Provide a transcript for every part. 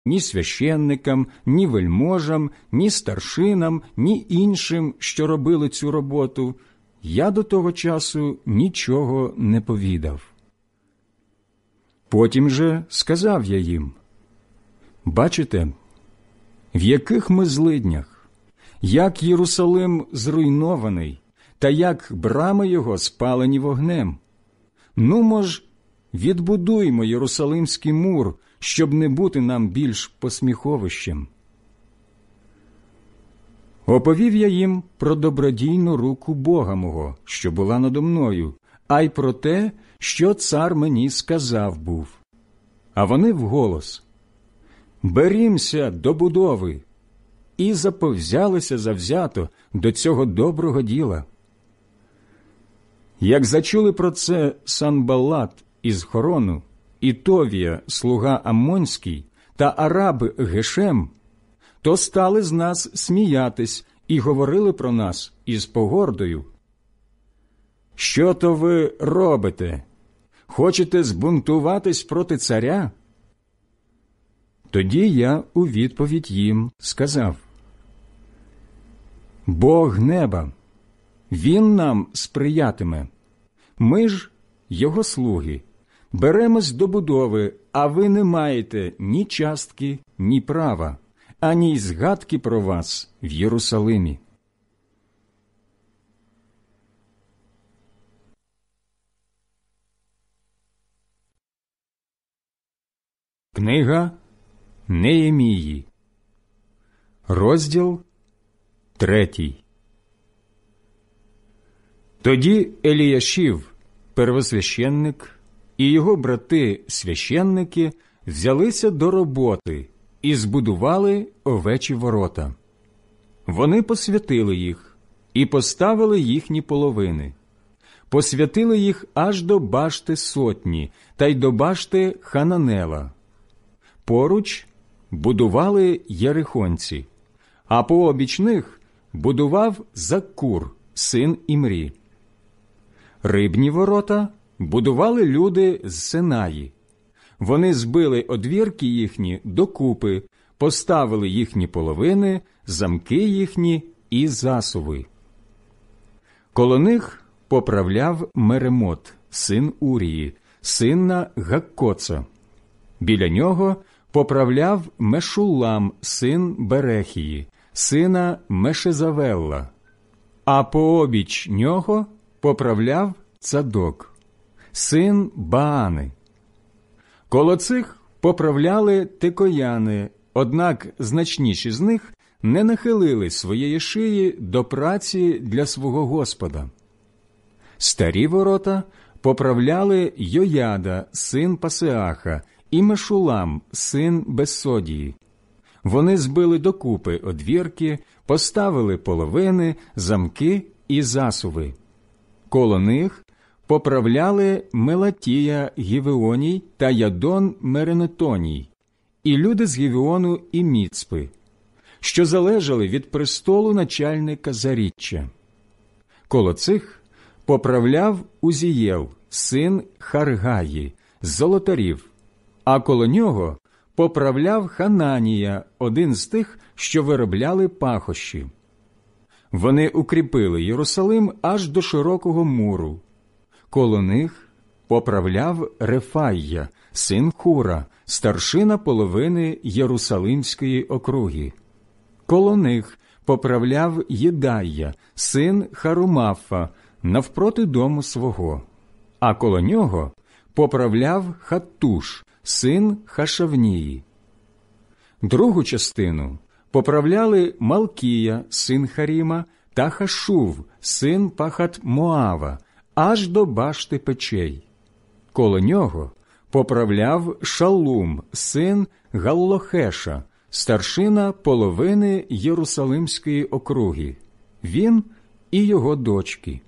ні священникам, ні вельможам, ні старшинам, ні іншим, що робили цю роботу, я до того часу нічого не повідав. Потім же сказав я їм: бачите, в яких ми злиднях, як Єрусалим зруйнований, та як брами його спалені вогнем. Нумо ж, відбудуймо Єрусалимський мур, щоб не бути нам більш посміховищем. Оповів я їм про добродійну руку Бога мого, що була надо мною, а й про те, що цар мені сказав був. А вони вголос: берімся до будови, і заповзялися завзято до цього доброго діла. Як зачули про це Санбалат із Хорону, і Товія, слуга Аммонський, та араб Гешем, то стали з нас сміятись і говорили про нас із погордою: що то ви робите? Хочете збунтуватись проти царя? Тоді я у відповідь їм сказав: Бог неба, Він нам сприятиме. Ми ж, Його слуги, беремось до будови, а ви не маєте ні частки, ні права, ані й згадки про вас в Єрусалимі. Книга Неємії, розділ 3. Тоді Еліяшів, первосвященник, і його брати-священники взялися до роботи і збудували овечі ворота. Вони посвятили їх і поставили їхні половини. Посвятили їх аж до башти сотні та й до башти Хананела. Поруч будували єрихонці, а пообіч них будував Заккур, син Імрі. Рибні ворота будували люди з Синаї. Вони збили одвірки їхні докупи, поставили їхні половини, замки їхні і засуви. Коло них поправляв Меремот, син Урії, сина Гаккоца. Біля нього поправляв Мешулам, син Берехії, сина Мешезавелла, а пообіч нього поправляв Цадок, син Баани. Коло цих поправляли текояни, однак значніші з них не нахилили своєї шиї до праці для свого Господа. Старі ворота поправляли Йояда, син Пасеаха, і Мешулам, син Бессодії. Вони збили докупи одвірки, поставили половини, замки і засуви. Коло них поправляли Мелатія Гівеоній та Ядон Меренетоній, і люди з Гівеону і Міцпи, що залежали від престолу начальника заріччя. Коло цих поправляв Узієл, син Харгаї, з золотарів, а коло нього поправляв Хананія, один з тих, що виробляли пахощі. Вони укріпили Єрусалим аж до широкого муру. Коло них поправляв Рефайя, син Хура, старшина половини Єрусалимської округи. Коло них поправляв Єдайя, син Харумафа, навпроти дому свого. А коло нього поправляв Хаттуш, син Хашавнії. Другу частину поправляли Малкія, син Харіма, та Хашув, син Пахат-Моава, аж до башти печей. Коло нього поправляв Шалум, син Галлохеша, старшина половини Єрусалимської округи, він і його дочки.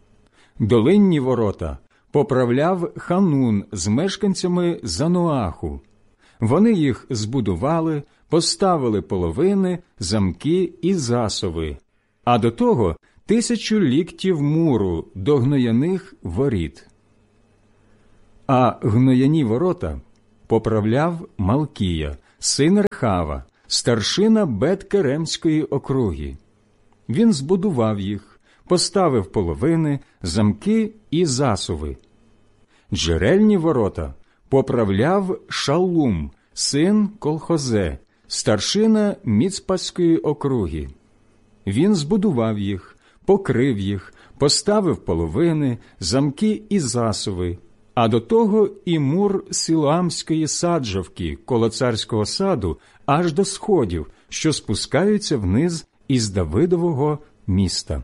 Долинні ворота поправляв Ханун з мешканцями Зануаху. Вони їх збудували, поставили половини, замки і засови, а до того 1000 ліктів муру до гнояних воріт. А гнояні ворота поправляв Малкія, син Рехава, старшина Бет-Керемської округи. Він збудував їх, поставив половини, замки і засуви. Джерельні ворота поправляв Шаллум, син Колхозе, старшина Міцпаської округи. Він збудував їх, покрив їх, поставив половини, замки і засуви, а до того і мур Силоамської саджавки коло царського саду аж до сходів, що спускаються вниз із Давидового міста.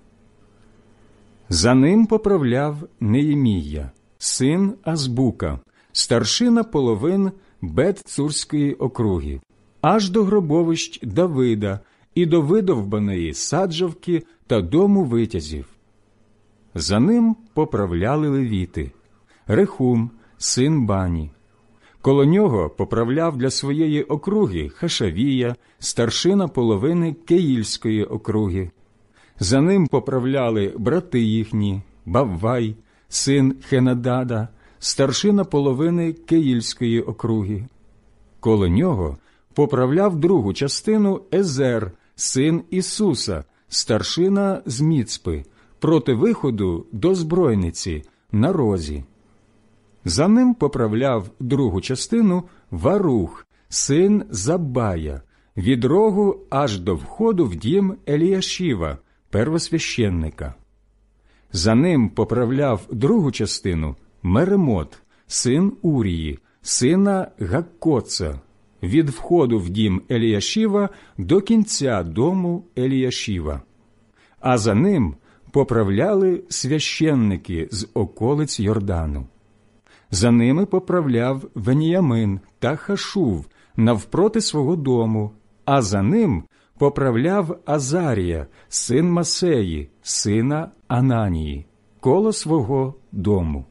За ним поправляв Неємія, син Азбука, старшина половин Бет-Цурської округи, аж до гробовищ Давида і до видовбаної саджавки та дому витязів. За ним поправляли левіти, Рехум, син Бані. Коло нього поправляв для своєї округи Хашавія, старшина половини Кеїльської округи. За ним поправляли брати їхні, Баввай, син Хенадада, старшина половини Кеїльської округи. Коло нього поправляв другу частину Езер, син Ісуса, старшина з Міцпи, проти виходу до збройниці на розі. За ним поправляв другу частину Варух, син Забая, від рогу аж до входу в дім Еліашіва, первосвященника. За ним поправляв другу частину Меремот, син Урії, сина Гаккоца, від входу в дім Еліашіва до кінця дому Еліашіва. А за ним поправляли священники з околиць Йордану. За ними поправляв Веніямин та Хашув навпроти свого дому, а за ним поправляв Азарія, син Масеї, сина Ананії, коло свого дому.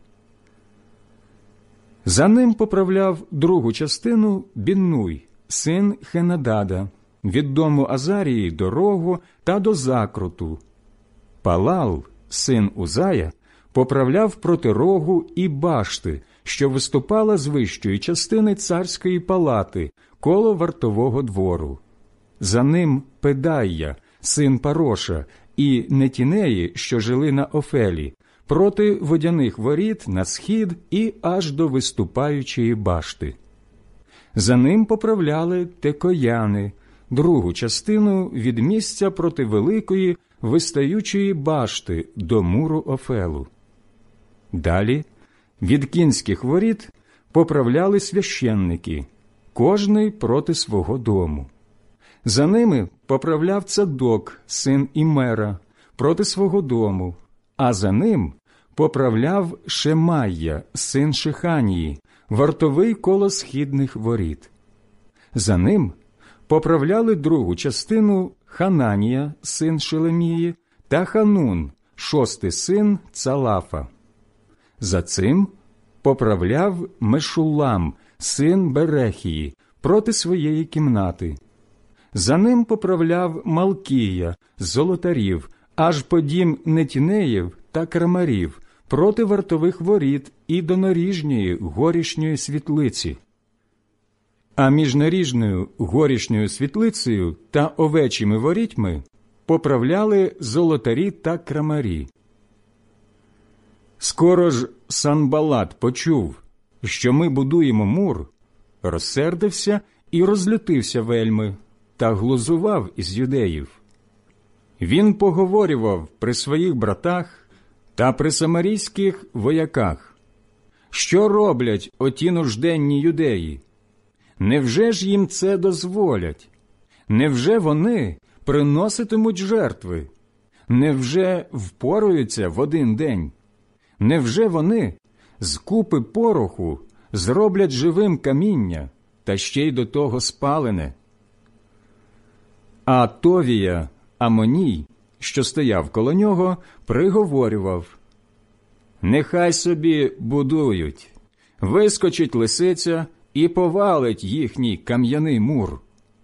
За ним поправляв другу частину Біннуй, син Хенадада, від дому Азарії до рогу та до закруту. Палал, син Узая, поправляв проти рогу і башти, що виступала з вищої частини царської палати, коло вартового двору. За ним Педайя, син Пароша, і Нетінеї, що жили на Офелі, проти водяних воріт на схід і аж до виступаючої башти. За ним поправляли Текояни, другу частину від місця проти великої вистаючої башти до муру Офелу. Далі від кінських воріт поправляли священники, кожний проти свого дому. За ними поправляв Цадок, син Імера, проти свого дому, а за ним поправляв Шемайя, син Шиханії, вартовий коло східних воріт. За ним поправляли другу частину Хананія, син Шелемії, та Ханун, шостий син Цалафа. За цим поправляв Мешулам, син Берехії, проти своєї кімнати. За ним поправляв Малкія з золотарів, аж по дім Нетінеїв та Крамарів, проти вартових воріт і до наріжньої горішньої світлиці. А між наріжною горішньою світлицею та овечими ворітьми поправляли золотарі та крамарі. Скоро ж Санбалат почув, що ми будуємо мур, розсердився і розлютився вельми, та глузував із юдеїв. Він поговорював при своїх братах та при самарійських вояках. Що роблять оті нужденні юдеї? Невже ж їм це дозволять? Невже вони приноситимуть жертви? Невже впораються в один день? Невже вони з купи пороху зроблять живим каміння, та ще й до того спалене? А Товія, Амоній, що стояв коло нього, приговорював: «Нехай собі будують, вискочить лисиця і повалить їхній кам'яний мур».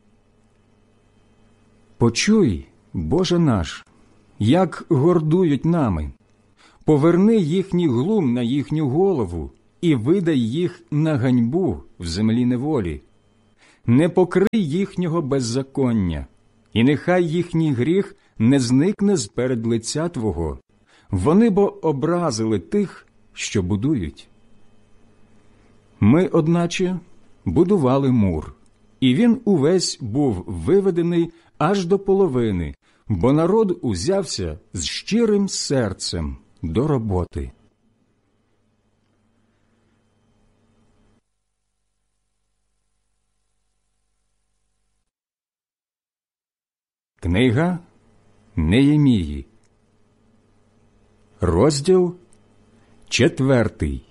Почуй, Боже наш, як гордують нами. Поверни їхній глум на їхню голову і видай їх на ганьбу в землі неволі. не покрий їхнього беззаконня, і нехай їхній гріх не зникне з перед лиця Твого. Вони бо образили тих, що будують. Ми, одначе, будували мур, і він увесь був виведений аж до половини, бо народ узявся з щирим серцем до роботи. Книга Неємії, розділ 4.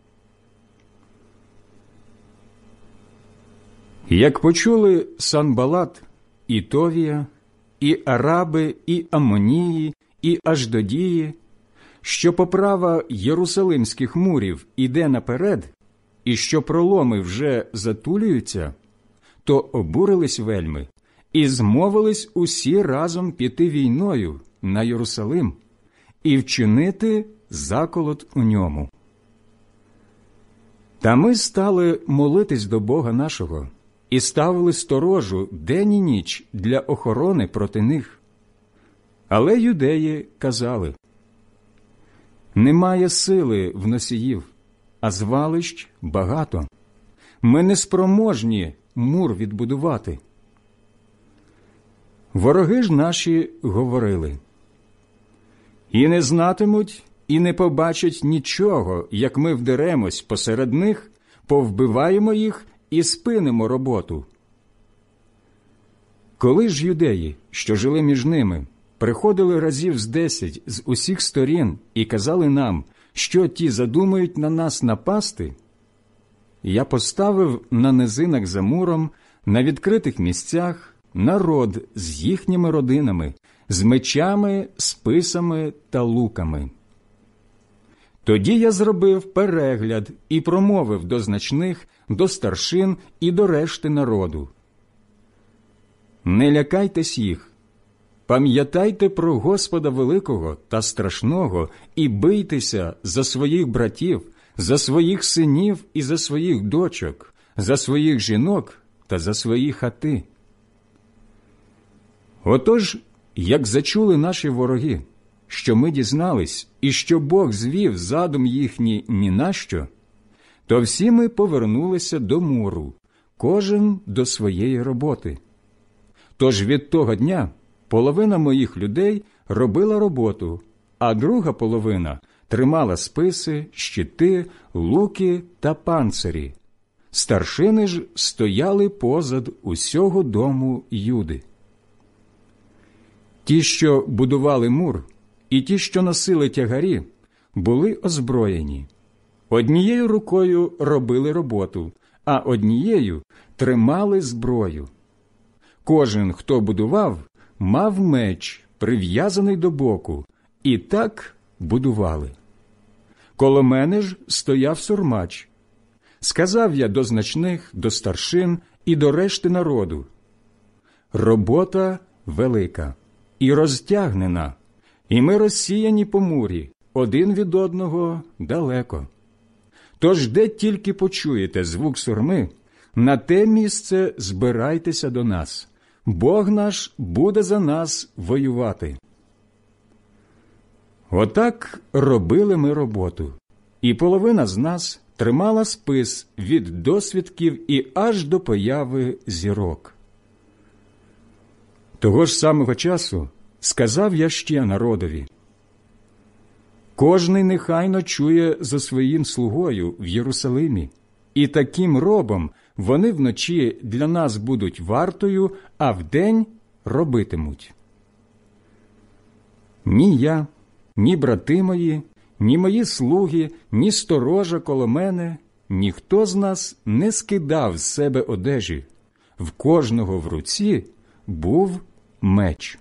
Як почули Санбалат, і Товія, і араби, і Амонії, і Аждодії, що поправа єрусалимських мурів іде наперед, і що проломи вже затулюються, то обурились вельми, і змовились усі разом піти війною на Єрусалим і вчинити заколот у ньому. Та ми стали молитись до Бога нашого і ставили сторожу день і ніч для охорони проти них. Але юдеї казали: немає сили в носіїв, а звалищ багато. Ми не спроможні мур відбудувати. Вороги ж наші говорили: і не знатимуть, і не побачать нічого, як ми вдеремось посеред них, повбиваємо їх і спинимо роботу. Коли ж юдеї, що жили між ними, приходили разів з 10 з усіх сторін і казали нам, що ті задумають на нас напасти, я поставив на низинах за муром, на відкритих місцях, народ з їхніми родинами, з мечами, списами та луками. Тоді я зробив перегляд і промовив до значних, до старшин і до решти народу: не лякайтесь їх, пам'ятайте про Господа великого та страшного і бийтеся за своїх братів, за своїх синів і за своїх дочок, за своїх жінок та за свої хати. Отож, як зачули наші вороги, що ми дізнались, і що Бог звів задум їхній ні на що, то всі ми повернулися до муру, кожен до своєї роботи. Тож від того дня половина моїх людей робила роботу, а друга половина тримала списи, щити, луки та панцирі. Старшини ж стояли позад усього дому Юди. Ті, що будували мур, і ті, що носили тягарі, були озброєні. Однією рукою робили роботу, а однією тримали зброю. Кожен, хто будував, мав меч, прив'язаний до боку, і так будували. Коло мене ж стояв сурмач. Сказав я до значних, до старшин і до решти народу: робота велика і розтягнена, і ми розсіяні по мурі, один від одного далеко. Тож де тільки почуєте звук сурми, на те місце збирайтеся до нас. Бог наш буде за нас воювати. Отак робили ми роботу, і половина з нас тримала спис від досвідків і аж до появи зірок. Того ж самого часу сказав я ще народові: кожний нехай ночує за своїм слугою в Єрусалимі, і таким робом вони вночі для нас будуть вартою, а вдень робитимуть. Ні я, ні брати мої, ні мої слуги, ні сторожа коло мене, ніхто з нас не скидав з себе одежі. В кожного в руці був меч.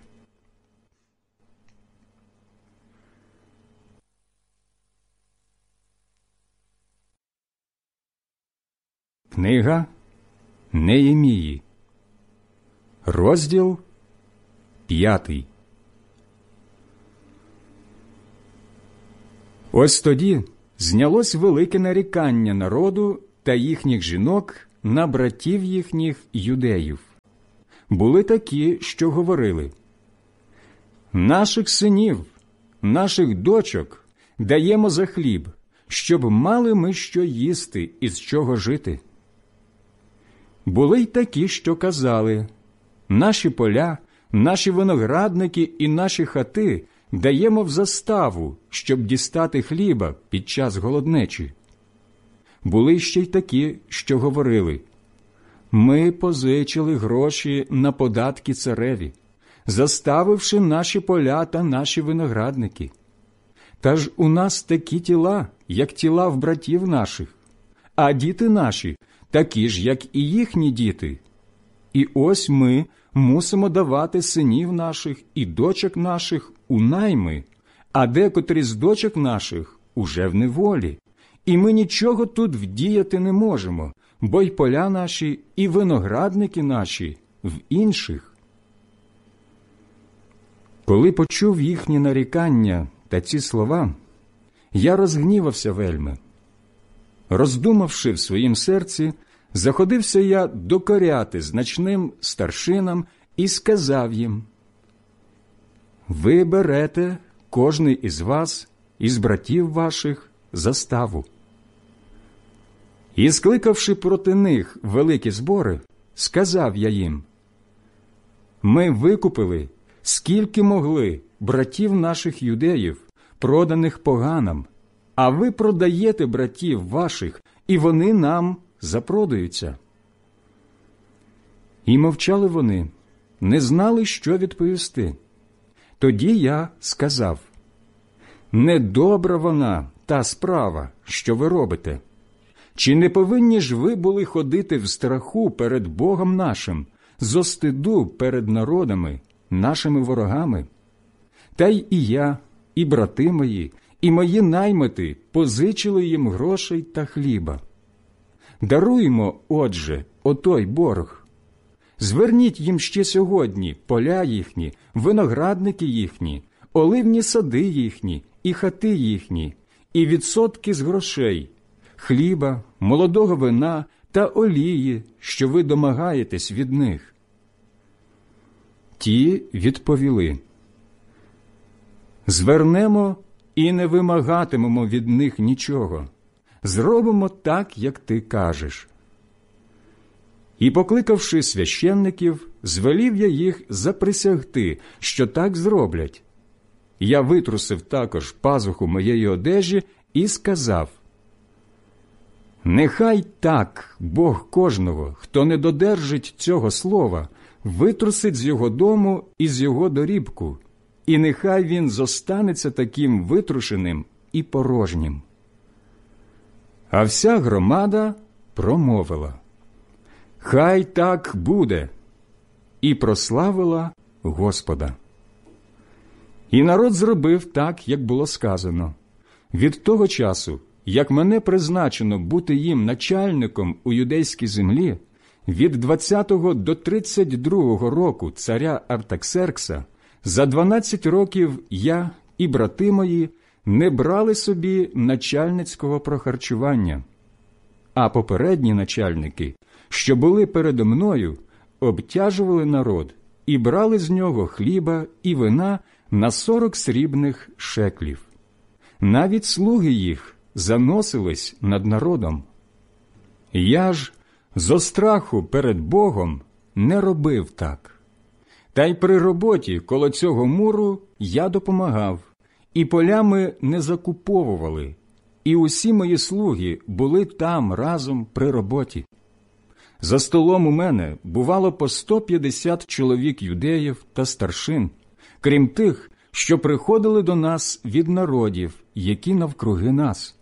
Книга Неємії, розділ 5. Ось тоді знялось велике нарікання народу та їхніх жінок на братів їхніх юдеїв. Були такі, що говорили: «Наших синів, наших дочок даємо за хліб, щоб мали ми що їсти і з чого жити». Були й такі, що казали: «Наші поля, наші виноградники і наші хати даємо в заставу, щоб дістати хліба під час голоднечі». Були ще й такі, що говорили: «Ми позичили гроші на податки цареві, заставивши наші поля та наші виноградники. Та ж у нас такі тіла, як тіла в братів наших, а діти наші такі ж, як і їхні діти. І ось ми мусимо давати синів наших і дочок наших у найми, а декотрі з дочок наших уже в неволі. І ми нічого тут вдіяти не можемо, бо й поля наші, і виноградники наші в інших». Коли почув їхні нарікання та ці слова, я розгнівався вельми. Роздумавши в своїм серці, заходився я докоряти значним старшинам і сказав їм: «Ви берете, кожний із вас, із братів ваших, заставу». І, скликавши проти них великі збори, сказав я їм: «Ми викупили, скільки могли, братів наших юдеїв, проданих поганам, а ви продаєте братів ваших, і вони нам запродаються». І мовчали вони, не знали, що відповісти. Тоді я сказав: «Недобра вона, та справа, що ви робите. Чи не повинні ж ви були ходити в страху перед Богом нашим, зо стиду перед народами, нашими ворогами? Та й і я, і брати мої, і мої наймити позичили їм грошей та хліба. Даруймо, отже, отой борг. Зверніть їм ще сьогодні поля їхні, виноградники їхні, оливні сади їхні і хати їхні, і відсотки з грошей, хліба, молодого вина та олії, що ви домагаєтесь від них». Ті відповіли: «Звернемо і не вимагатимемо від них нічого. Зробимо так, як ти кажеш». І, покликавши священників, звелів я їх заприсягти, що так зроблять. Я витрусив також пазуху моєї одежі і сказав: «Нехай так Бог кожного, хто не додержить цього слова, витрусить з його дому і з його дорібку, і нехай він зостанеться таким витрушеним і порожнім». А вся громада промовила: «Хай так буде», і прославила Господа. І народ зробив так, як було сказано. Від того часу, як мене призначено бути їм начальником у юдейській землі, від 20-го до 32-го року царя Артаксеркса, за 12 років я і брати мої не брали собі начальницького прохарчування, а попередні начальники, що були передо мною, обтяжували народ і брали з нього хліба і вина на 40 срібних шеклів. Навіть слуги їх заносились над народом. Я ж зо страху перед Богом не робив так. Та й при роботі коло цього муру я допомагав, і полями не закуповували, і усі мої слуги були там разом при роботі. За столом у мене бувало по 150 чоловік юдеїв та старшин, крім тих, що приходили до нас від народів, які навкруги нас.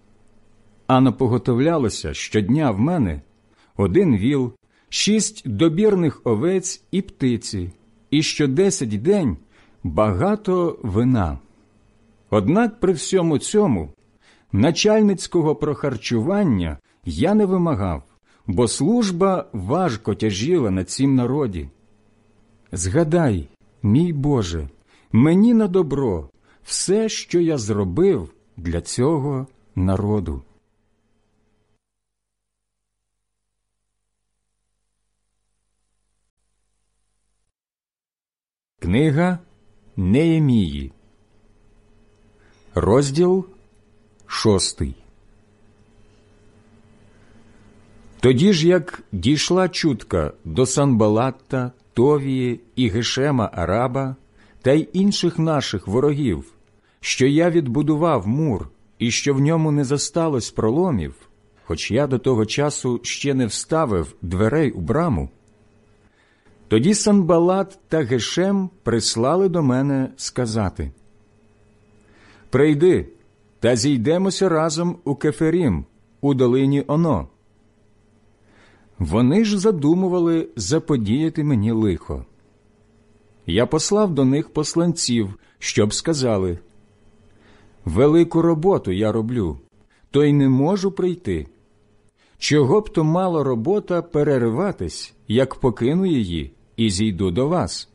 А напоготовлялося щодня в мене 1 віл, 6 добірних овець і птиці, і що 10 день багато вина. Однак при всьому цьому начальницького прохарчування я не вимагав, бо служба важко тяжіла на цім народі. Згадай, мій Боже, мені на добро все, що я зробив для цього народу. Книга Неємії, розділ 6. Тоді ж, як дійшла чутка до Санбалата, Товії і Гешема Араба та й інших наших ворогів, що я відбудував мур і що в ньому не засталось проломів, хоч я до того часу ще не вставив дверей у браму, тоді Санбалат та Гешем прислали до мене сказати: «Прийди та зійдемося разом у Кеферім, у долині Оно». Вони ж задумували заподіяти мені лихо. Я послав до них посланців, щоб сказали: «Велику роботу я роблю, то й не можу прийти. Чого б то мала робота перериватись, як покину її і зійду до вас?»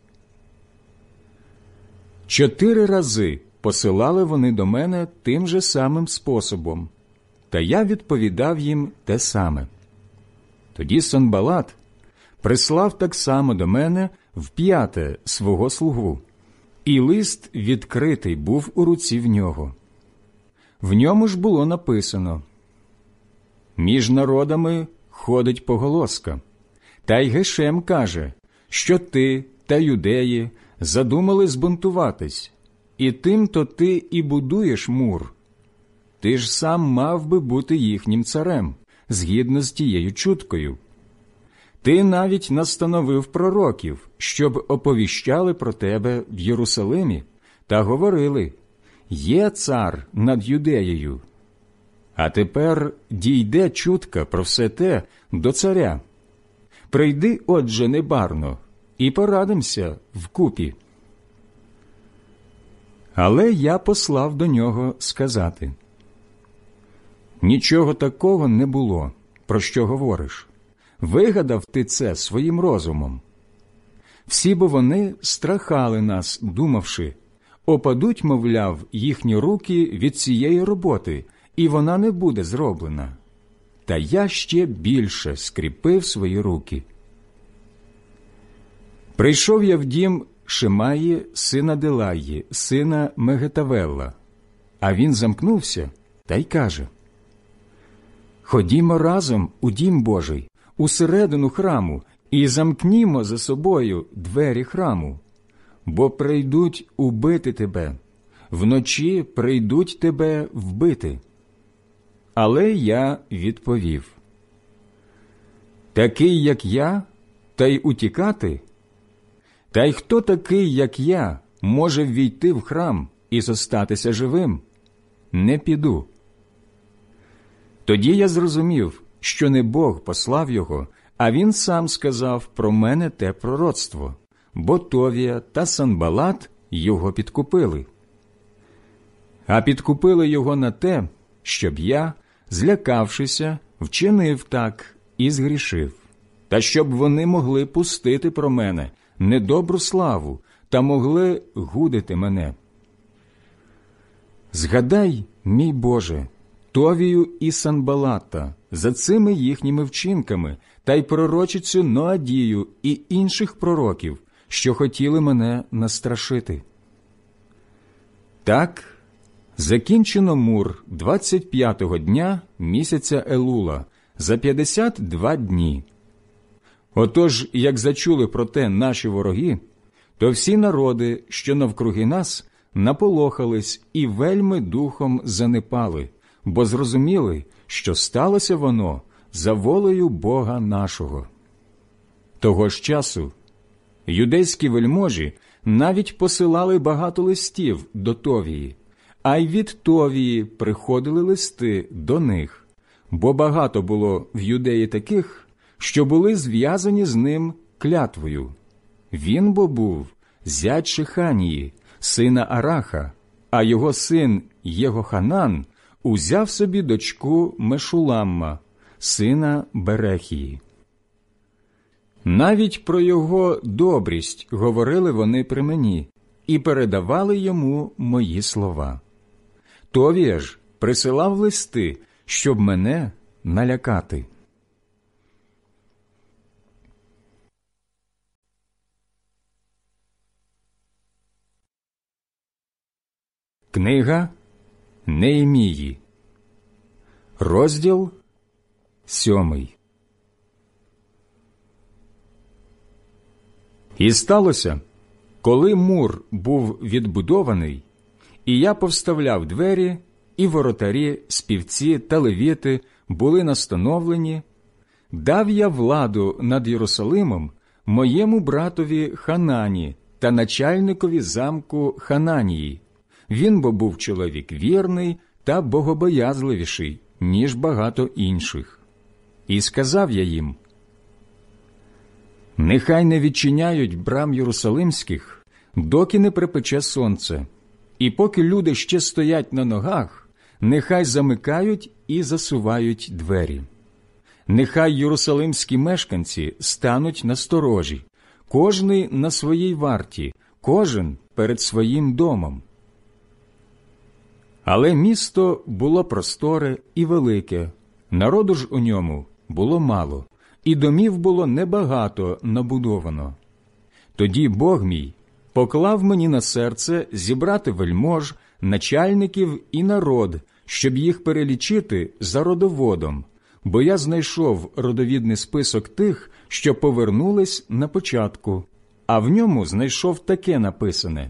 4 рази посилали вони до мене тим же самим способом, та я відповідав їм те саме. Тоді Санбалат прислав так само до мене вп'яте свого слугу, і лист відкритий був у руці в нього. В ньому ж було написано: «Між народами ходить поголоска, та й Гешем каже, що ти та юдеї задумали збунтуватись, і тим-то ти і будуєш мур. Ти ж сам мав би бути їхнім царем, згідно з тією чуткою. Ти навіть настановив пророків, щоб оповіщали про тебе в Єрусалимі та говорили: є цар над Юдеєю. А тепер дійде чутка про все те до царя. Прийди, отже, небарно, і порадимся вкупі». Але я послав до нього сказати: «Нічого такого не було, про що говориш. Вигадав ти це своїм розумом. Всі бо вони страхали нас, думавши: опадуть, мовляв, їхні руки від цієї роботи, і вона не буде зроблена. Та я ще більше скріпив свої руки». Прийшов я в дім Шимаї, сина Делаї, сина Мегетавелла, а він замкнувся та й каже: «Ходімо разом у дім Божий, усередину храму, і замкнімо за собою двері храму, бо прийдуть убити тебе, вночі прийдуть тебе вбити». Але я відповів: «Такий, як я, та й утікати? Та й хто такий, як я, може ввійти в храм і зостатися живим? Не піду». Тоді я зрозумів, що не Бог послав його, а він сам сказав про мене те пророцтво, бо Товія та Санбалат його підкупили. А підкупили його на те, щоб я, злякавшися, вчинив так і згрішив, та щоб вони могли пустити про мене недобру славу та могли гудити мене. Згадай, мій Боже, Товію і Санбалата за цими їхніми вчинками та й пророчицю Ноадію і інших пророків, що хотіли мене настрашити. Так, закінчено мур 25-го дня місяця Елула за 52 дні. Отож, як зачули про те наші вороги, то всі народи, що навкруги нас, наполохались і вельми духом занепали, бо зрозуміли, що сталося воно за волею Бога нашого. Того ж часу юдейські вельможі навіть посилали багато листів до Товії, а й від Товії приходили листи до них, бо багато було в Юдеї таких, що були зв'язані з ним клятвою. Він бо був зять Шиханії, сина Араха, а його син Єгоханан узяв собі дочку Мешуламма, сина Берехії. Навіть про його добрість говорили вони при мені і передавали йому мої слова. Товія ж присилав листи, щоб мене налякати. Книга Неємії, розділ 7. І сталося, коли мур був відбудований, і я повставляв двері, і воротарі, співці та левіти були настановлені, дав я владу над Єрусалимом моєму братові Ханані та начальникові замку Хананії. Він бо був чоловік вірний та богобоязливіший, ніж багато інших. І сказав я їм: нехай не відчиняють брам Єрусалимських, доки не припече сонце, і поки люди ще стоять на ногах, нехай замикають і засувають двері. Нехай єрусалимські мешканці стануть на сторожі, кожний на своїй варті, кожен перед своїм домом. Але місто було просторе і велике, народу ж у ньому було мало, і домів було небагато набудовано. Тоді Бог мій поклав мені на серце зібрати вельмож, начальників і народ, щоб їх перелічити за родоводом, бо я знайшов родовідний список тих, що повернулись на початку, а в ньому знайшов таке написане: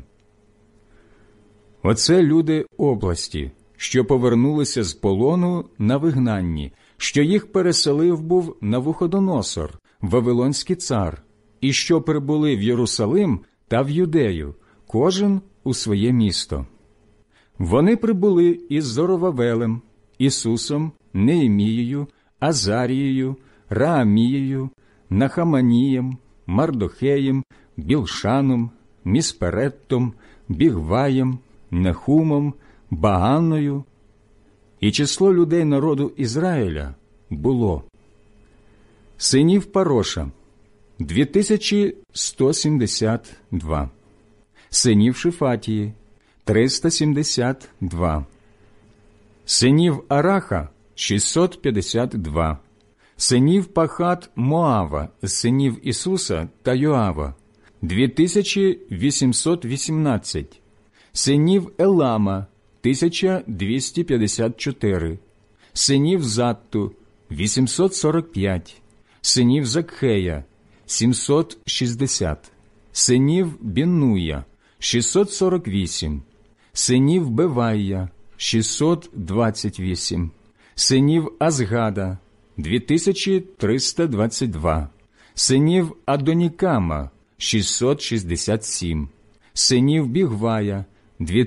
оце люди області, що повернулися з полону на вигнанні, що їх переселив був Навуходоносор, вавилонський цар, і що прибули в Єрусалим та в Юдею, кожен у своє місто. Вони прибули із Зоровавелем, Ісусом, Неємією, Азарією, Раамією, Нахаманієм, Мардохеєм, Білшаном, Міспереттом, Бігваєм, Нехумом, Баганною. І число людей народу Ізраїля було: синів Пароша – 2172, синів Шифатії – 372, синів Араха – 652, синів Пахат Моава з синів Ісуса та Йоава – 2818, синів Елама – 1254, синів Затту – 845, синів Закхея – 760, синів Біннуя – 648, синів Бевая – 628, синів Азгада – 2322, синів Адонікама – 667, синів Бігвая –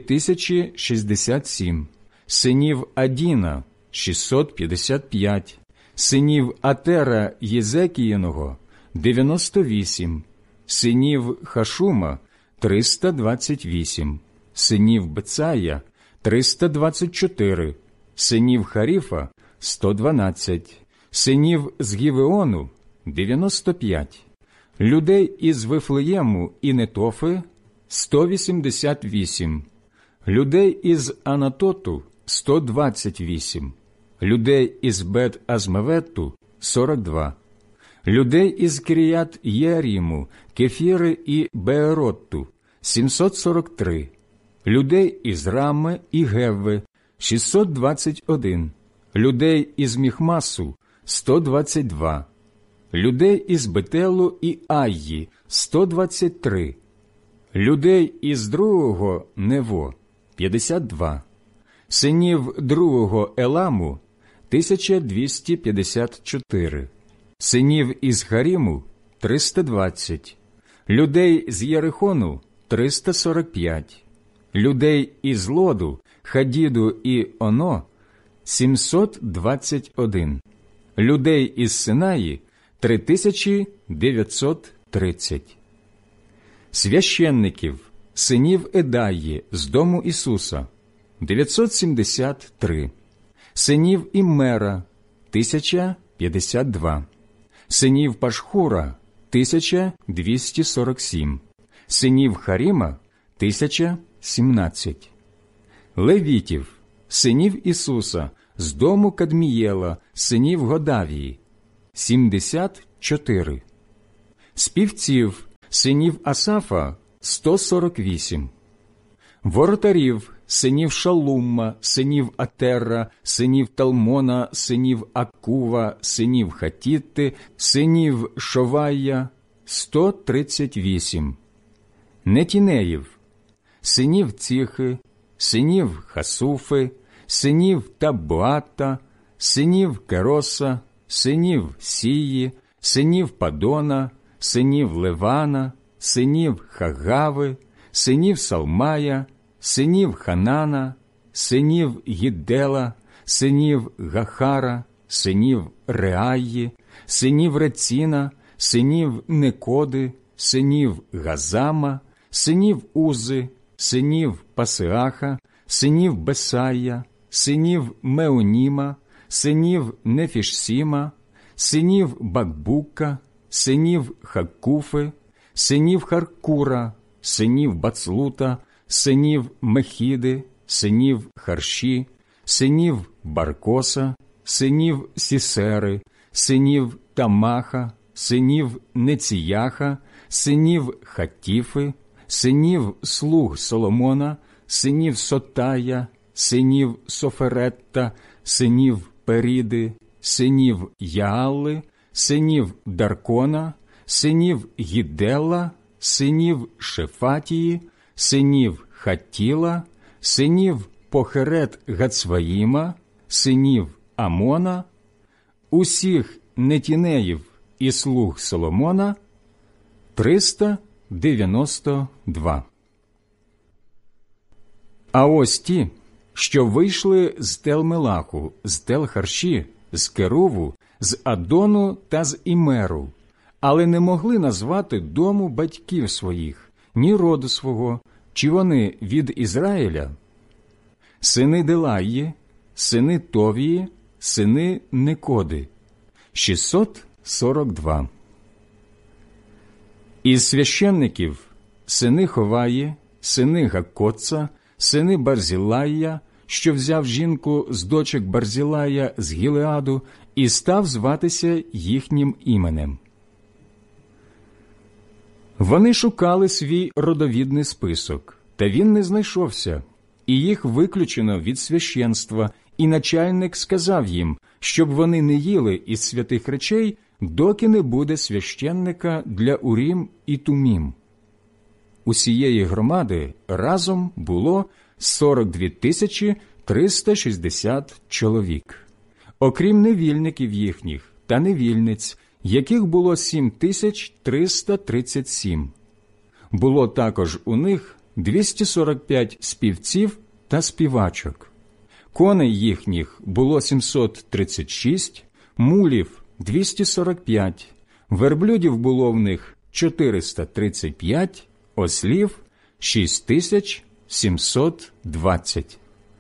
2067, синів Адіна – 655, синів Атера Єзекіїного – 98, синів Хашума – 328, синів Бецая – 324, синів Харіфа – 112, синів з Гівеону – 95, людей із Вифлеєму і Нетофи – 188, людей із Анатоту – 128, людей із Бет-Азмаветту – 42, людей із Кіріят Єаріму, Кефіри і Бееротту – 743, людей із Рами і Гевви – 621, людей із Міхмасу – 122, людей із Бетелу і Айї – 123, людей із другого Нево – 52, синів другого Еламу – 1254, синів із Харіму – 320, людей з Єрихону – 345, людей із Лоду, Хадіду і Оно – 721, людей із Синаї – 3930. Священників, синів Едаї з дому Ісуса – 973, синів Іммера – 1052, синів Пашхура – 1247, синів Харіма – 1017, левітів, синів Ісуса з дому Кадмієла, синів Годавії – 74, співців, синів Асафа – 148, воротарів, синів Шалумма, синів Атерра, синів Талмона, синів Акува, синів Хатітти, синів Шовая, 138. Нетінеїв, синів Ціхи, синів Хасуфи, синів Табуата, синів Кероса, синів Сії, синів Падона, синів Левана, синів Хагави, синів Салмая, синів Ханана, синів Гіддела, синів Гахара, синів Реаї, синів Реціна, синів Некоди, синів Газама, синів Узи, синів Пасеаха, синів Бесая, синів Меоніма, синів Нефішсіма, синів Бакбука, синів Хаккуфи, синів Харкура, синів Бацлута, синів Мехіди, синів Харші, синів Баркоса, синів Сісери, синів Тамаха, синів Неціяха, синів Хатіфи, синів слуг Соломона, синів Сотая, синів Соферетта, синів Періди, синів Яалли, синів Даркона, синів Гідела, синів Шефатії, синів Хаттіла, синів Похерет Гацваїма, синів Амона, усіх нетінеїв і слуг Соломона 392. А ось ті, що вийшли з Тел-Мелаху, з Тел-Харші, з Керуву, з Адону та з Імеру, але не могли назвати дому батьків своїх, ні роду свого, чи вони від Ізраїля, сини Делаї, сини Товії, сини Некоди, 642. Із священників сини Ховаї, сини Гаккоца, сини Барзілая, що взяв жінку з дочок Барзілая з Гілеаду і став зватися їхнім іменем. Вони шукали свій родовідний список, та він не знайшовся, і їх виключено від священства, і начальник сказав їм, щоб вони не їли із святих речей, доки не буде священника для Урім і Тумім. Усієї громади разом було 42 360 чоловік, окрім невільників їхніх та невільниць, яких було 7337. Було також у них 245 співців та співачок. Коней їхніх було 736, мулів 245, верблюдів було в них 435, ослів 6720.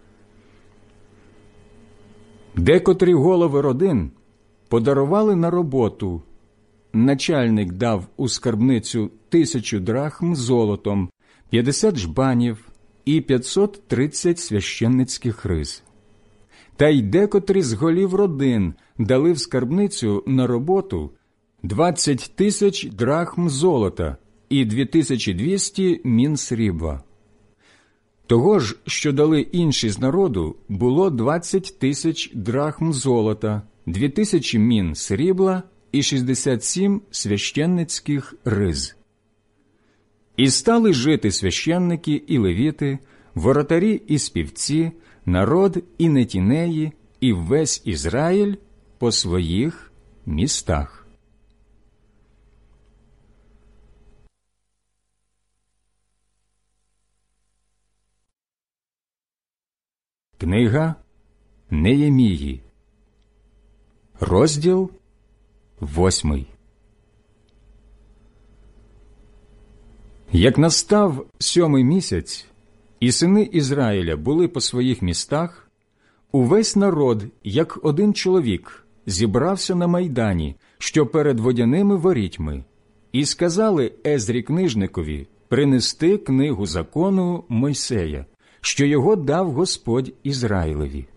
Декотрі голови родин подарували на роботу. Начальник дав у скарбницю 1000 драхм золотом, 50 жбанів і 530 священницьких риз. Та й декотрі з голів родин дали в скарбницю на роботу 20 000 драхм золота і 2200 мін срібла. Того ж, що дали інші з народу, було 20 000 драхм золота, 2000 мін срібла і 67 священницьких риз. І стали жити священники і левіти, воротарі і співці, народ і нетінеї, і весь Ізраїль по своїх містах. Книга Неємії, розділ 8. Як настав 7-й місяць, і сини Ізраїля були по своїх містах, увесь народ, як один чоловік, зібрався на майдані, що перед водяними ворітьми, і сказали Езрі книжникові принести книгу закону Мойсея, що його дав Господь Ізраїлеві.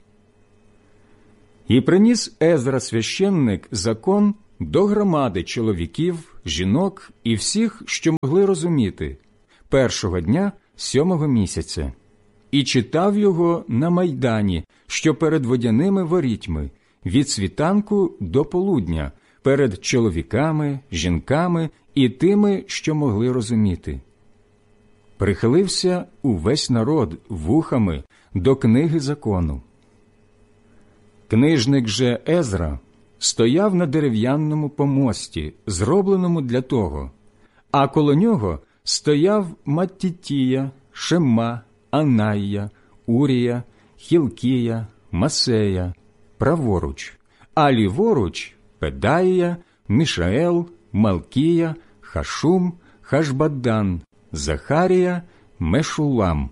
І приніс Езра священник закон до громади чоловіків, жінок і всіх, що могли розуміти, першого дня 7-го місяця. і читав його на майдані, що перед водяними ворітьми, від світанку до полудня, перед чоловіками, жінками і тими, що могли розуміти. Прихилився увесь народ вухами до книги закону. Книжник же Езра стояв на дерев'яному помості, зробленому для того, а коло нього стояв Маттітія, Шемма, Анаїя, Урія, Хілкія, Масея, праворуч, а ліворуч – Педаїя, Мішаел, Малкія, Хашум, Хашбаддан, Захарія, Мешулам.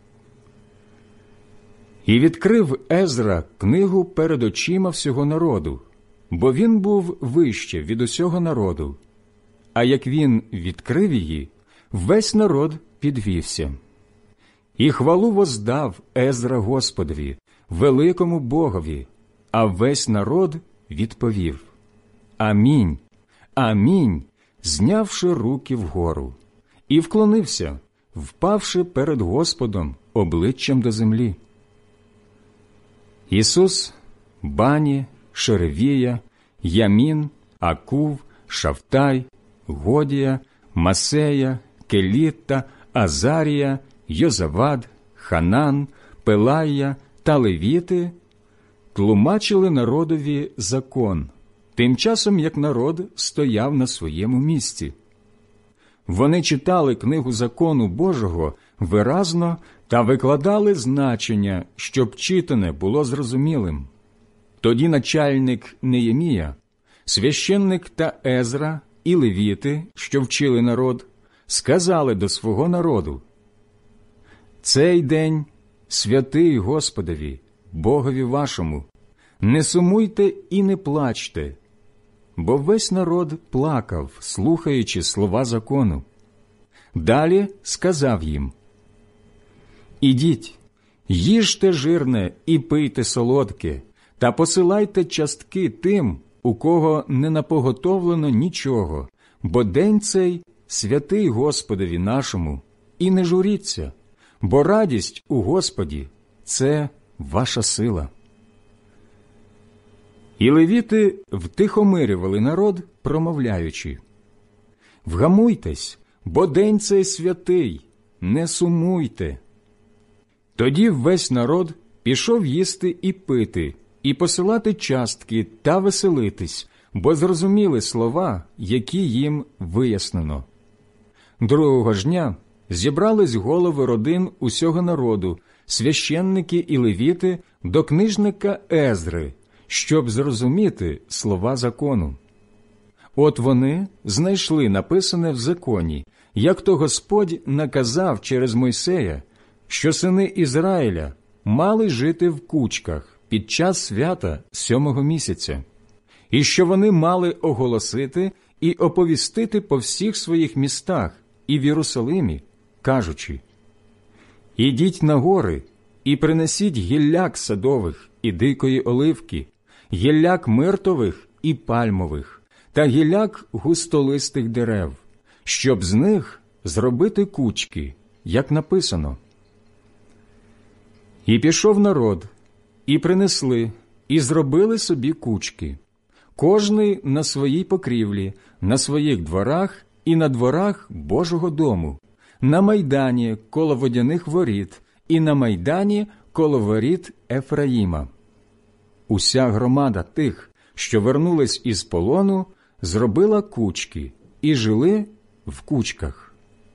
І відкрив Езра книгу перед очима всього народу, бо він був вище від усього народу. А як він відкрив її, весь народ підвівся. І хвалу воздав Езра Господові, великому Богові, а весь народ відповів: Амінь, амінь, знявши руки вгору. І вклонився, впавши перед Господом обличчям до землі. Ісус, Бані, Шеревія, Ямін, Акув, Шавтай, Годія, Масея, Келітта, Азарія, Йозавад, Ханан, Пелая та левіти тлумачили народові закон, тим часом як народ стояв на своєму місці. Вони читали книгу закону Божого виразно та викладали значення, щоб читане було зрозумілим. Тоді начальник Неємія, священник та Езра і левіти, що вчили народ, сказали до свого народу: «Цей день святий Господові, Богові вашому, не сумуйте і не плачте». Бо весь народ плакав, слухаючи слова закону. Далі сказав їм: «Ідіть, їжте жирне і пийте солодке, та посилайте частки тим, у кого не напоготовлено нічого, бо день цей святий Господові нашому, і не журіться, бо радість у Господі – це ваша сила». І левіти втихомирювали народ, промовляючи: «Вгамуйтесь, бо день цей святий, не сумуйте». Тоді весь народ пішов їсти і пити, і посилати частки та веселитись, бо зрозуміли слова, які їм вияснено. Другого ж дня зібрались голови родин усього народу, священники і левіти, до книжника Езри, щоб зрозуміти слова закону. От вони знайшли написане в законі, як то Господь наказав через Мойсея, що сини Ізраїля мали жити в кучках під час свята 7-го місяця, і що вони мали оголосити і оповістити по всіх своїх містах і в Єрусалимі, кажучи: «Ідіть на гори і принесіть гілляк садових і дикої оливки, гілляк миртових і пальмових, та гілляк густолистих дерев, щоб з них зробити кучки, як написано». І пішов народ, і принесли, і зробили собі кучки, кожний на своїй покрівлі, на своїх дворах і на дворах Божого дому, на майдані коло водяних воріт і на майдані коло воріт Ефраїма. Уся громада тих, що вернулись із полону, зробила кучки і жили в кучках.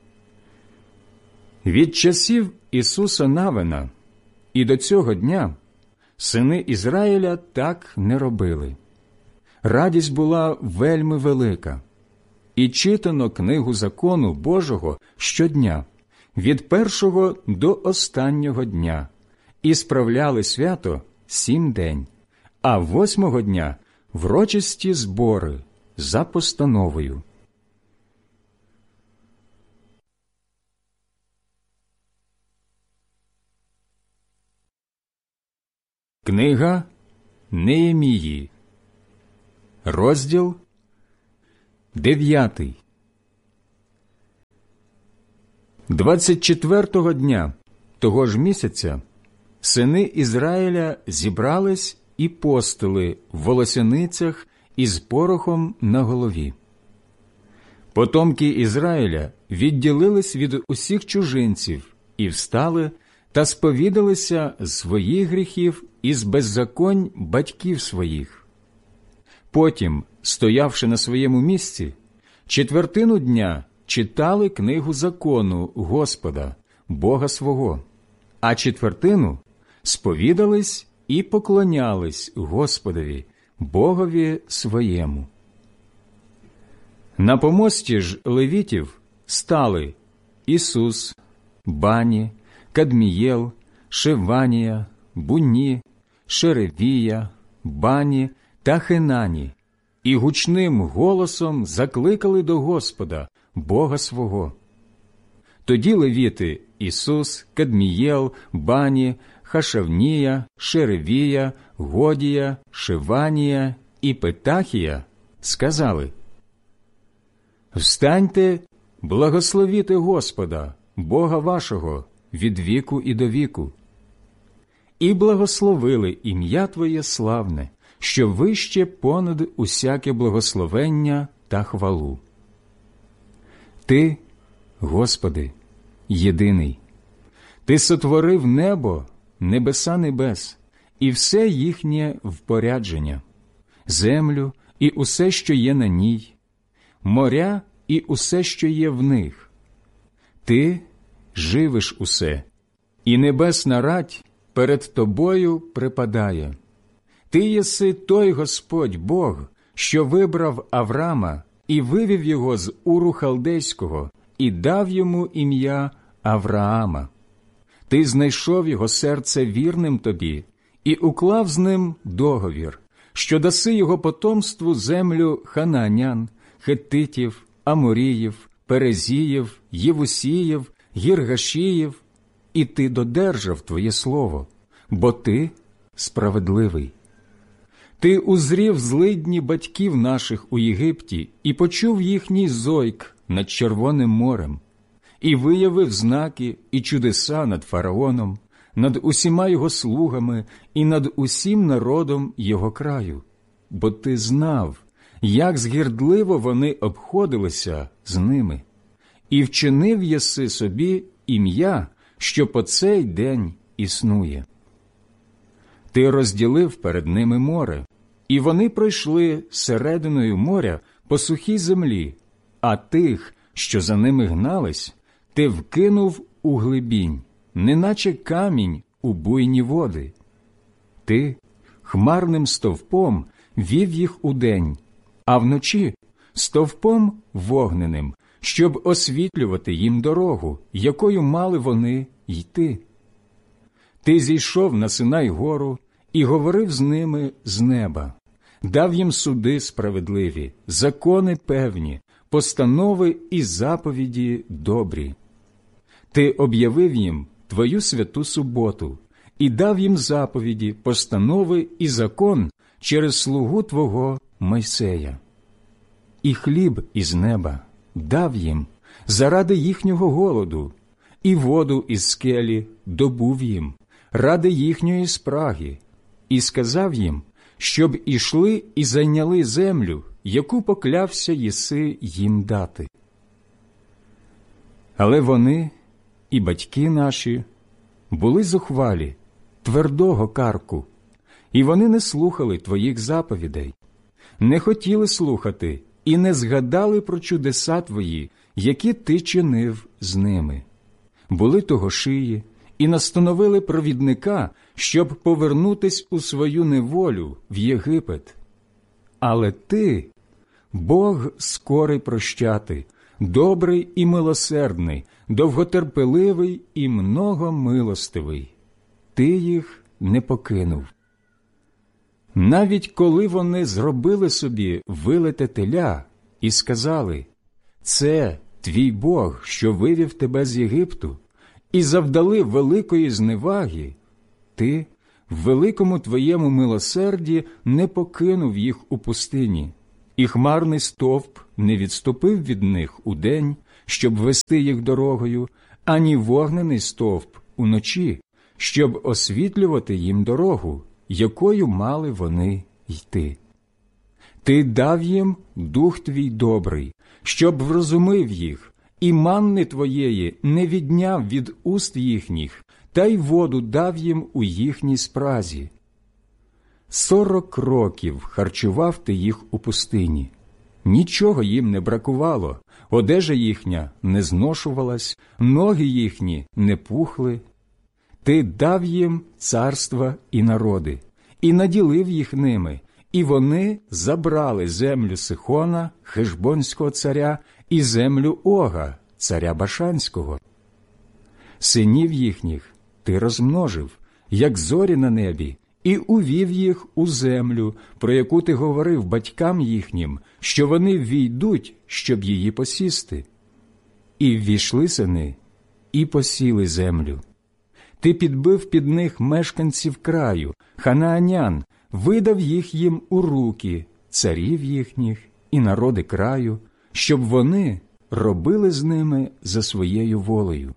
Від часів Ісуса Навина і до цього дня сини Ізраїля так не робили. Радість була вельми велика. І читано книгу закону Божого щодня, від першого до останнього дня, і справляли свято 7 день, а 8-го дня – врочисті збори за постановою. Книга Неємії, розділ 9. 24-го дня того ж місяця сини Ізраїля зібрались і постили в волосяницях із порохом на голові. Потомки Ізраїля відділились від усіх чужинців і встали та сповідалися з своїх гріхів і з беззаконь батьків своїх. Потім, стоявши на своєму місці, четвертину дня читали книгу закону Господа, Бога свого, а четвертину сповідались і поклонялись Господові, Богові своєму. На помості ж левітів стали Ісус, Бані, Кадмієл, Шеванія, Бунні, Шеревія, Бані та Хенані, і гучним голосом закликали до Господа, Бога свого. Тоді левіти Ісус, Кадмієл, Бані, Хашавнія, Шеревія, Годія, Шеванія і Петахія сказали: «Встаньте, благословіте Господа, Бога вашого, від віку і до віку. І благословили ім'я Твоє славне, що вище понад усяке благословення та хвалу. Ти, Господи, єдиний. Ти сотворив небо, небеса небес, і все їхнє впорядження, землю і усе, що є на ній, моря і усе, що є в них. Ти живиш усе, і небесна радь перед Тобою припадає. Ти єси той Господь Бог, що вибрав Аврама і вивів його з Уру Халдейського і дав йому ім'я Авраама. Ти знайшов його серце вірним тобі і уклав з ним договір, що даси його потомству землю Ханаанян, Хеттитів, Аморіїв, Перезіїв, Євусіїв, Гіргашіїв, і ти додержав твоє слово, бо ти справедливий. Ти узрів злидні батьків наших у Єгипті і почув їхній зойк над Червоним морем, і виявив знаки і чудеса над фараоном, над усіма його слугами і над усім народом його краю, бо ти знав, як згірдливо вони обходилися з ними, і вчинив єси собі ім'я, що по цей день існує. Ти розділив перед ними море, і вони пройшли серединою моря по сухій землі, а тих, що за ними гнались, ти вкинув у глибінь, неначе камінь у буйні води. Ти хмарним стовпом вів їх удень, а вночі стовпом вогненим, щоб освітлювати їм дорогу, якою мали вони йти. Ти зійшов на Синай гору і говорив з ними з неба, дав їм суди справедливі, закони певні, постанови і заповіді добрі. Ти об'явив їм твою святу суботу і дав їм заповіді, постанови і закон через слугу твого Мойсея. І хліб із неба дав їм заради їхнього голоду, і воду із скелі добув їм ради їхньої спраги, і сказав їм, щоб ішли і зайняли землю, яку поклявся єси їм дати. Але вони і батьки наші були зухвалі, твердого карку, і вони не слухали твоїх заповідей, не хотіли слухати і не згадали про чудеса твої, які ти чинив з ними. Були того шиї і настановили провідника, щоб повернутись у свою неволю в Єгипет. Але ти, Бог скорий прощати, добрий і милосердний, довготерпеливий і многомилостивий. Ти їх не покинув. Навіть коли вони зробили собі вилите теля і сказали: «Це твій Бог, що вивів тебе з Єгипту», і завдали великої зневаги, ти в великому твоєму милосерді не покинув їх у пустині, і хмарний стовп не відступив від них удень, щоб вести їх дорогою, ані вогнений стовп уночі, щоб освітлювати їм дорогу, якою мали вони йти. Ти дав їм дух твій добрий, щоб врозумив їх, і манни твоєї не відняв від уст їхніх, та й воду дав їм у їхній спразі. 40 років харчував ти їх у пустині. Нічого їм не бракувало, одежа їхня не зношувалась, ноги їхні не пухли. Ти дав їм царства і народи, і наділив їх ними, і вони забрали землю Сихона, Хешбонського царя, і землю Ога, царя Башанського. Синів їхніх ти розмножив, як зорі на небі, і увів їх у землю, про яку ти говорив батькам їхнім, що вони ввійдуть, щоб її посісти. І ввійшли сини, і посіли землю. Ти підбив під них мешканців краю, ханаанян, видав їм у руки, царів їхніх і народи краю, щоб вони робили з ними за своєю волею.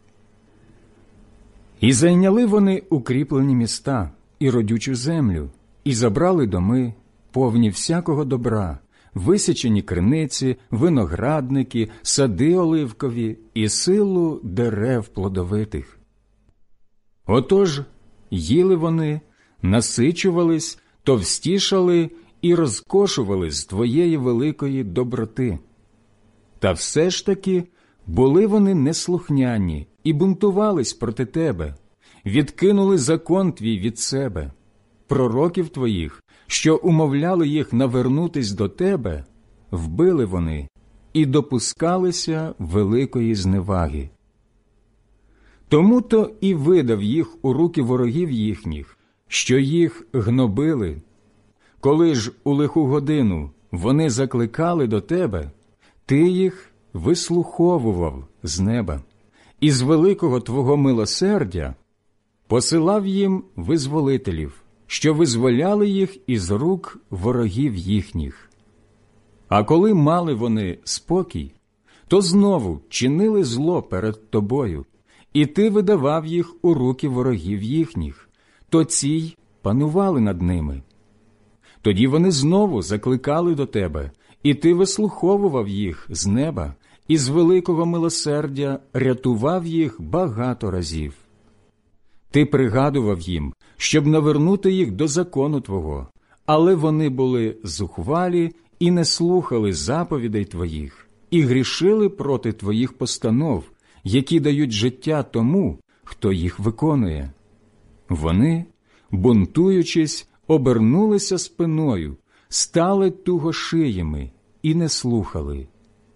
І зайняли вони укріплені міста і родючу землю, і забрали доми, повні всякого добра, висічені криниці, виноградники, сади оливкові і силу дерев плодовитих. Отож їли вони, насичувались, товстішали і розкошували з твоєї великої доброти. Та все ж таки були вони неслухняні і бунтувались проти тебе, відкинули закон твій від себе. Пророків твоїх, що умовляли їх навернутись до тебе, вбили вони і допускалися великої зневаги. Тому-то і видав їх у руки ворогів їхніх, що їх гнобили. Коли ж у лиху годину вони закликали до тебе, ти їх вислуховував з неба, і з великого твого милосердя посилав їм визволителів, що визволяли їх із рук ворогів їхніх. А коли мали вони спокій, то знову чинили зло перед тобою, і ти видавав їх у руки ворогів їхніх, то ці й панували над ними. Тоді вони знову закликали до тебе, і ти вислуховував їх з неба, і з великого милосердя рятував їх багато разів. Ти пригадував їм, щоб навернути їх до закону твого, але вони були зухвалі і не слухали заповідей твоїх, і грішили проти твоїх постанов, які дають життя тому, хто їх виконує. Вони, бунтуючись, обернулися спиною, стали тугошиями і не слухали.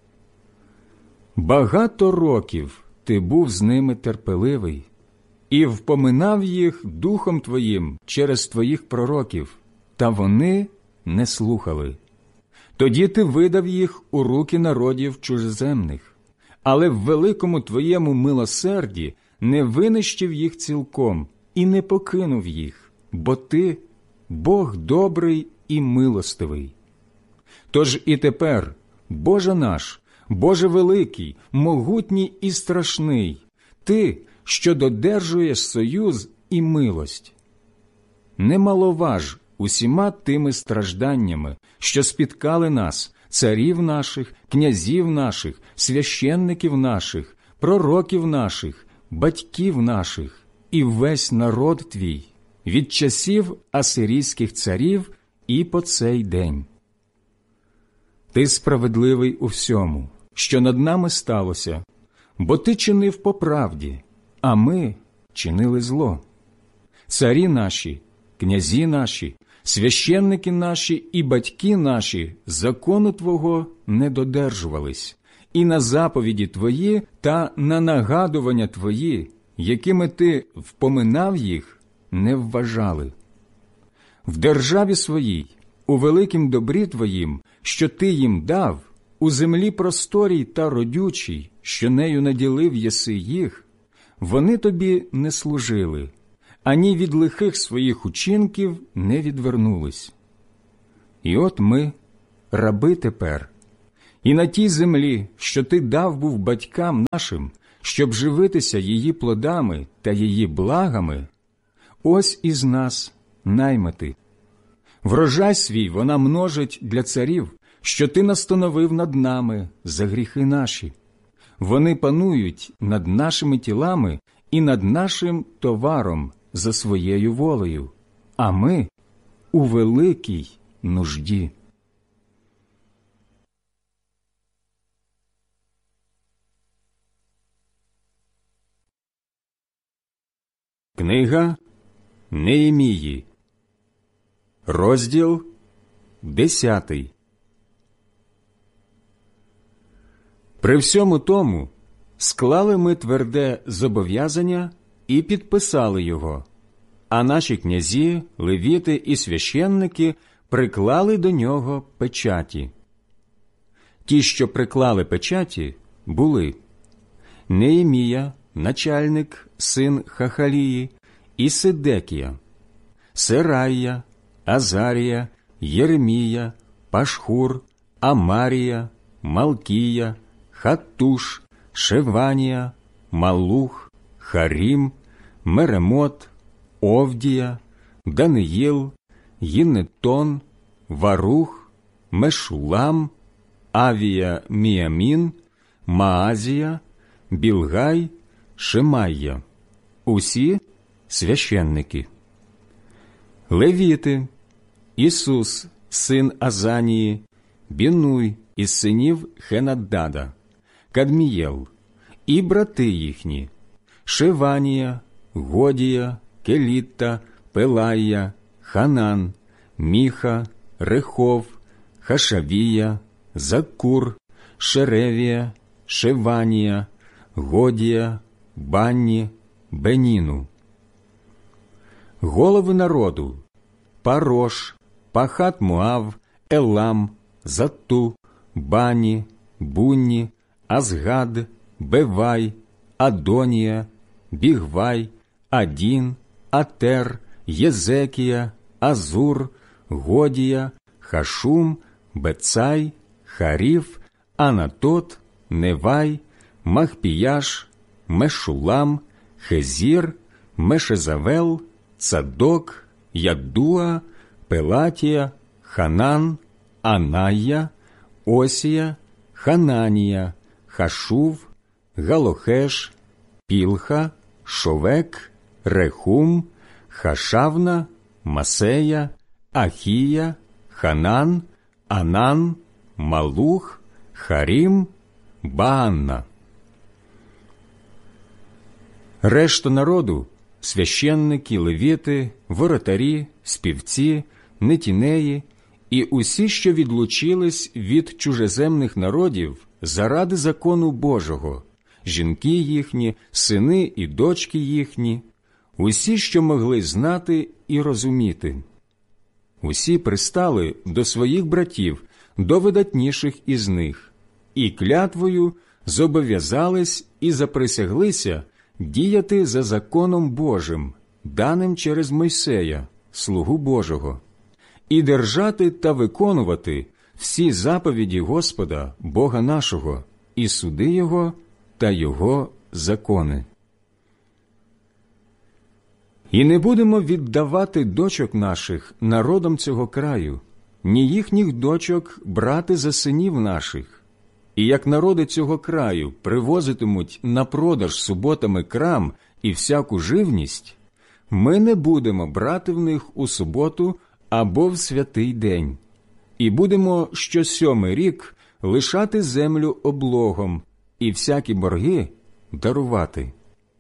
Багато років ти був з ними терпеливий і впоминав їх духом твоїм через твоїх пророків, та вони не слухали. Тоді ти видав їх у руки народів чужеземних, але в великому твоєму милосерді не винищив їх цілком і не покинув їх, бо ти – Бог добрий і милостивий. Тож і тепер, Боже наш, Боже великий, могутній і страшний, Ти, що додержуєш союз і милость. Не маловаж усіма тими стражданнями, що спіткали нас, царів наших, князів наших, священників наших, пророків наших, батьків наших і весь народ твій, від часів асирійських царів і по цей день. Ти справедливий у всьому, що над нами сталося, бо ти чинив по правді, а ми чинили зло. Царі наші, князі наші, священники наші і батьки наші закону Твого не додержувались, і на заповіді Твої та на нагадування Твої, якими Ти впоминав їх, не вважали. В державі своїй, у великім добрі Твоїм, що Ти їм дав, у землі просторій та родючій, що нею наділив єси їх, вони Тобі не служили, ані від лихих своїх учинків не відвернулись. І от ми, раби тепер, І на тій землі, що ти дав був батькам нашим, щоб живитися її плодами та її благами, ось із нас наймити. Врожай свій вона множить для царів, що ти настановив над нами за гріхи наші. Вони панують над нашими тілами і над нашим товаром за своєю волею, а ми у великій нужді. Книга Неємії, розділ 10. При всьому тому склали ми тверде зобов'язання і підписали його, а наші князі, левіти і священники приклали до нього печаті. Ті, що приклали печаті, були Неємія, начальник, син Хахалії, і Сидекія, Серая, Азарія, Єремія, Пашхур, Амарія, Малкія, Хаттуш, Шеванія, Малух, Харім, Меремот, Овдія, Даниїл, Єнетон, Варух, Мешулам, Авія Міамін, Маазія, Білгай, Шемайя. Усі священники. Левіти: Ісус, син Азанії, Бінуй із синів Хенаддада, Кадмієл, і брати їхні: Шеванія, Годія, Келітта, Пелая, Ханан, Міха, Рехов, Хашавія, Закур, Шеревія, Шеванія, Годія, Банні, Беніну. Голови народу: Парош, Пахат-Моав, Елам, Затту, Бані, Бунні, Азгад, Бевай, Адонія, Бігвай, Адін, Атер, Єзекія, Азур, Годія, Хашум, Бецай, Харів, Анатот, Невай, Махпіяш, Мешулам, Хезір, Мешезавел, Цадок, Яддуа, Пелатія, Ханан, Аная, Осія, Хананія, Хашув, Галохеш, Пілха, Шовек, Рехум, Хашавна, Масея, Ахія, Ханан, Анан, Малух, Харім, Баанна. Решта народу – священники, левіти, воротарі, співці, нетінеї і усі, що відлучились від чужеземних народів заради закону Божого, жінки їхні, сини і дочки їхні, усі, що могли знати і розуміти. Усі пристали до своїх братів, до видатніших із них, і клятвою зобов'язались і заприсяглися діяти за законом Божим, даним через Мойсея, слугу Божого, і держати та виконувати всі заповіді Господа, Бога нашого, і суди Його та Його закони. І не будемо віддавати дочок наших народам цього краю, ні їхніх дочок брати за синів наших. І як народи цього краю привозитимуть на продаж суботами крам і всяку живність, ми не будемо брати в них у суботу або в святий день, і будемо щосьомий рік лишати землю облогом і всякі борги дарувати.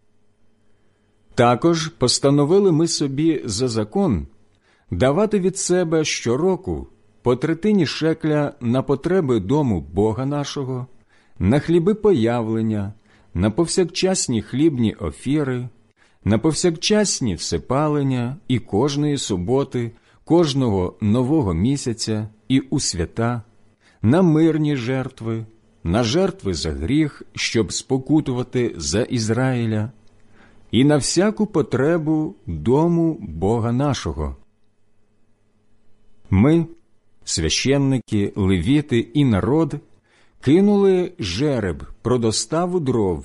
Також постановили ми собі за закон давати від себе щороку по третині шекля на потреби дому Бога нашого, на хліби появлення, на повсякчасні хлібні офіри, на повсякчасні всепалення і кожної суботи, кожного нового місяця і у свята, на мирні жертви, на жертви за гріх, щоб спокутувати за Ізраїля, і на всяку потребу дому Бога нашого. Ми, священники, левіти і народ, кинули жереб про доставу дров,